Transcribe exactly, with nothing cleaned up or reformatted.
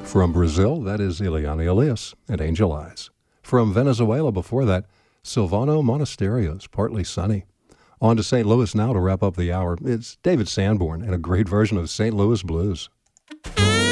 From Brazil, that is Ileana Elias and Angel Eyes. From Venezuela before that, Silvano Monasterio's Partly Sunny. On to Saint Louis now to wrap up the hour. It's David Sanborn and a great version of Saint Louis Blues.